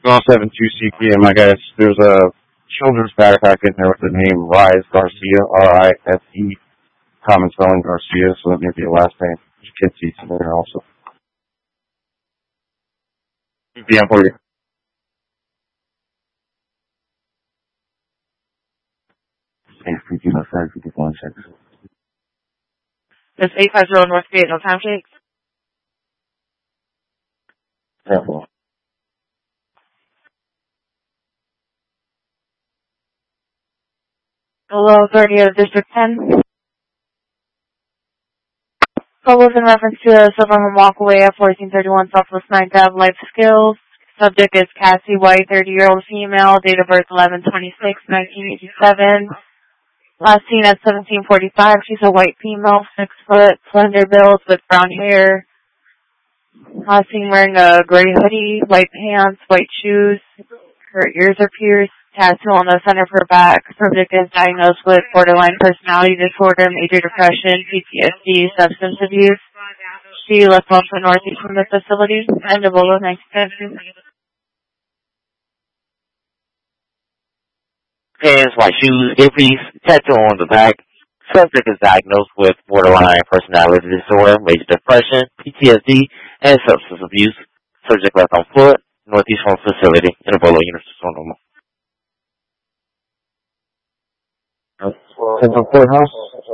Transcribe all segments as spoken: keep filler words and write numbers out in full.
Going seven two C P M, I guess. There's a children's backpack in there with the name Rise Garcia, R I S E, common spelling Garcia, so that may be a last name. There's kid seats in there also. C P M for you. That's eight five zero North Gate, no time shakes. Careful. Hello, thirty of District ten. Call was in reference to a Silverham walkaway at fourteen thirty-one Southwest ninth Avenue, Life Skills. Subject is Cassie White, thirty-year-old female, date of birth eleven twenty-six nineteen eighty-seven. Last seen at seventeen forty-five. She's a white female, six foot, slender build with brown hair. Last seen wearing a gray hoodie, white pants, white shoes. Her ears are pierced. Tattoo on the center of her back. Subject is diagnosed with borderline personality disorder, major depression, P T S D, substance abuse. She left off the northeast from the facility. End of Olo nineteen seventy. Pants, white shoes, earpiece, tattoo on the back. Subject is diagnosed with borderline personality disorder, major depression, P T S D, and substance abuse. Subject left on foot, northeast from facility, in a Bolo unit. Central Courthouse.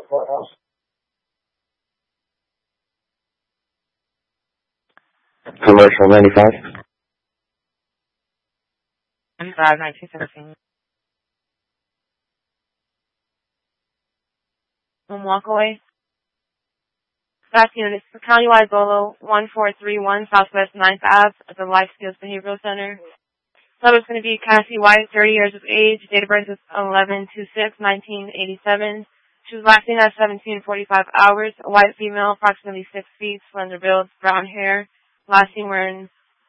Commercial ninety-five. ninety-five, nineteen seventeen. One walk away. Back unit, countywide Bolo, one four three one Southwest ninth Avenue at the Life Skills Behavioral Center. So it's going to be Cassie White, thirty years of age. Date of birth is eleven two six nineteen eighty-seven. She was last seen at seventeen forty-five hours. A white female, approximately six feet, slender build, brown hair. Last seen wearing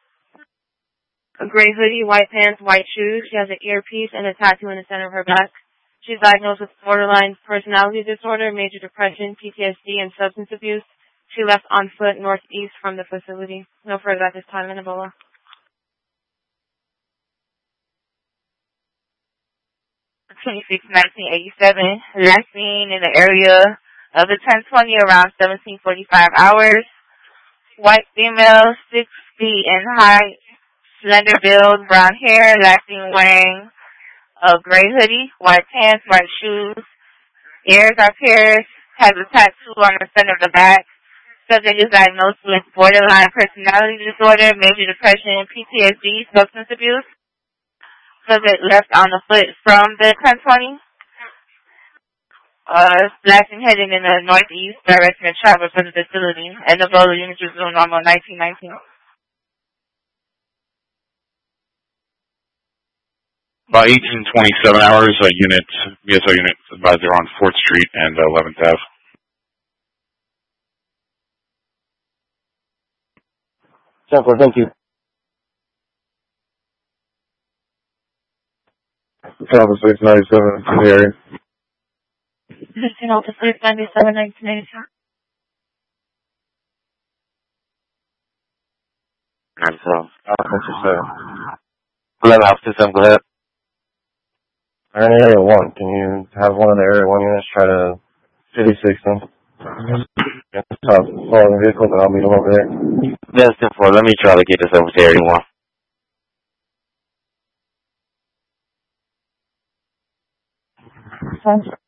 a gray hoodie, white pants, white shoes. She has an earpiece and a tattoo in the center of her back. She's diagnosed with borderline personality disorder, major depression, P T S D, and substance abuse. She left on foot northeast from the facility. No further at this time in Ebola. twenty-six nineteen eighty-seven, last seen in the area of the ten twenty around seventeen forty-five hours. White female, six feet in height, slender build, brown hair, last seen wearing a gray hoodie, white pants, white shoes. Ears are pierced, has a tattoo on the center of the back. Subject is diagnosed with borderline personality disorder, major depression, P T S D, substance abuse. Subject left on the foot from the ten twenty. Uh, flashing heading in the northeast direction of travel from the facility. And the Bolo unit was doing normal nineteen nineteen. About eighteen twenty-seven hours, a unit, B S O unit advisor on fourth Street and eleventh Avenue. Simple, thank you. Travel six ninety-seven in the area. fifteen Alpha six ninety-seven nineteen eighty-two. And so, Alpha six seven. eleven Alpha six seven, go ahead. They're in area one. Can you have one of the area one units try to city six them? Get the top following vehicle, and I'll meet them over there. That's ten four. Let me try to get this over to area one. Sounds